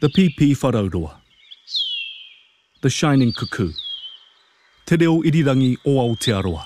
The Pipi Wharaurua. The Shining Cuckoo. Te reo irirangi o Aotearoa.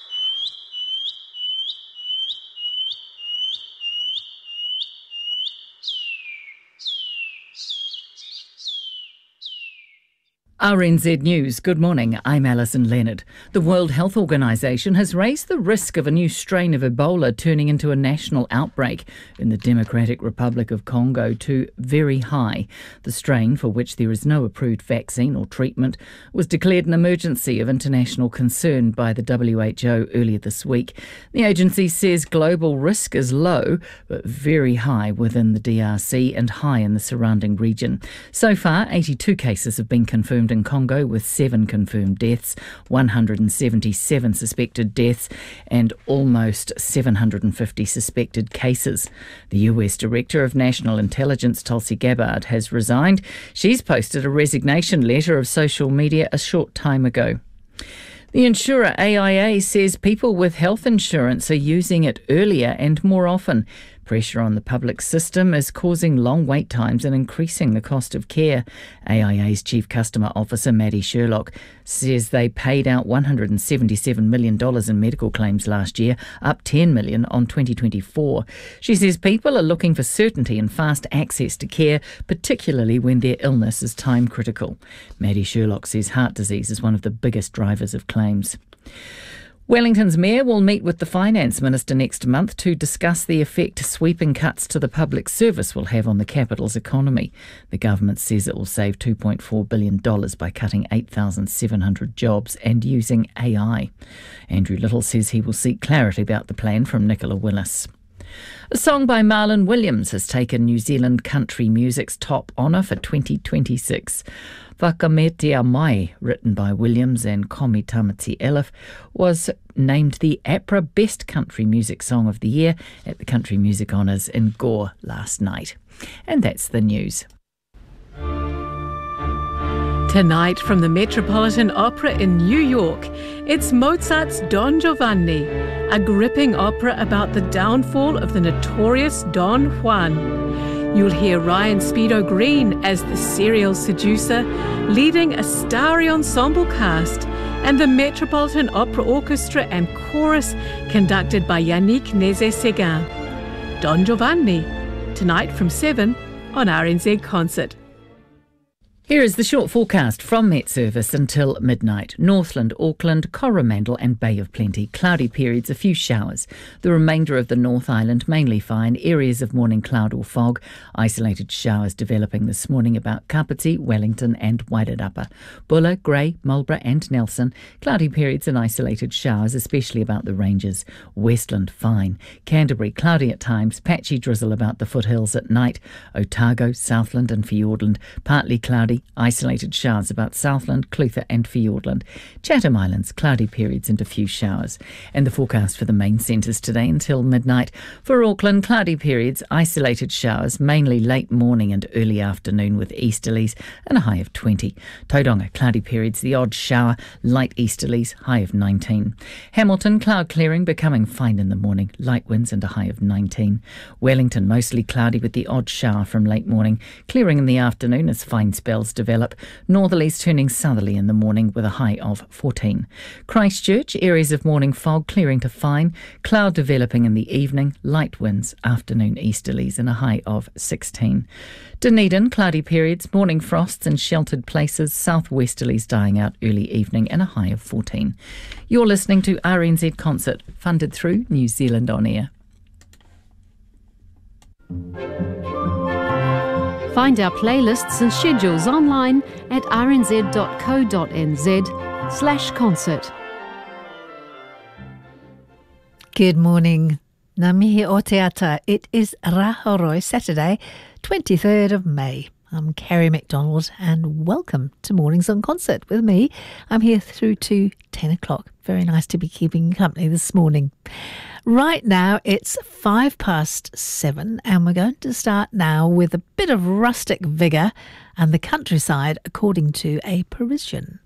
RNZ News, good morning, I'm Alison Leonard. The World Health Organization has raised the risk of a new strain of Ebola turning into a national outbreak in the Democratic Republic of Congo to very high. The strain, for which there is no approved vaccine or treatment, was declared an emergency of international concern by the WHO earlier this week. The agency says global risk is low, but very high within the DRC and high in the surrounding region. So far, 82 cases have been confirmed in Congo, with 7 confirmed deaths, 177 suspected deaths and almost 750 suspected cases. The US Director of National Intelligence, Tulsi Gabbard, has resigned. She's posted a resignation letter of social media a short time ago. The insurer AIA says people with health insurance are using it earlier and more often. Pressure on the public system is causing long wait times and increasing the cost of care. AIA's Chief Customer Officer, Maddie Sherlock, says they paid out $177 million in medical claims last year, up $10 million on 2024. She says people are looking for certainty and fast access to care, particularly when their illness is time critical. Maddie Sherlock says heart disease is one of the biggest drivers of claims. Wellington's Mayor will meet with the Finance Minister next month to discuss the effect sweeping cuts to the public service will have on the capital's economy. The government says it will save $2.4 billion by cutting 8,700 jobs and using AI. Andrew Little says he will seek clarity about the plan from Nicola Willis. A song by Marlon Williams has taken New Zealand country music's top honour for 2026. Whakametea Mai, written by Williams and Komi Tamati Elif, was named the APRA Best Country Music Song of the Year at the Country Music Honours in Gore last night. And that's the news. Tonight from the Metropolitan Opera in New York, it's Mozart's Don Giovanni, a gripping opera about the downfall of the notorious Don Juan. You'll hear Ryan Speedo Green as the serial seducer, leading a starry ensemble cast, and the Metropolitan Opera Orchestra and Chorus conducted by Yannick Nézet-Séguin. Don Giovanni, tonight from 7 on RNZ Concert. Here is the short forecast from Met Service until midnight. Northland, Auckland, Coromandel and Bay of Plenty. Cloudy periods, a few showers. The remainder of the North Island mainly fine. Areas of morning cloud or fog. Isolated showers developing this morning about Kapiti, Wellington and Wairarapa. Buller, Grey, Marlborough and Nelson. Cloudy periods and isolated showers, especially about the ranges. Westland fine. Canterbury, cloudy at times. Patchy drizzle about the foothills at night. Otago, Southland and Fiordland. Partly cloudy. Isolated showers about Southland, Clutha and Fiordland. Chatham Islands, cloudy periods and a few showers. And the forecast for the main centres today until midnight. For Auckland, cloudy periods, isolated showers, mainly late morning and early afternoon with easterlies and a high of 20. Tauranga, cloudy periods, the odd shower, light easterlies, high of 19. Hamilton, cloud clearing, becoming fine in the morning, light winds and a high of 19. Wellington, mostly cloudy with the odd shower from late morning, clearing in the afternoon as fine spells develop. Northerlies turning southerly in the morning with a high of 14. Christchurch, areas of morning fog clearing to fine. Cloud developing in the evening. Light winds, afternoon easterlies and a high of 16. Dunedin, cloudy periods, morning frosts in sheltered places. Southwesterlies dying out early evening and a high of 14. You're listening to RNZ Concert, funded through New Zealand On Air. Find our playlists and schedules online at rnz.co.nz/concert. Good morning. Ngā mihi o te ata. It is Rahoroi, Saturday, 23rd of May. I'm Carrie McDonald and welcome to Mornings on Concert with me. I'm here through to 10 o'clock. Very nice to be keeping you company this morning. Right now it's 7:05 and we're going to start now with a bit of rustic vigour and the countryside according to a Parisian.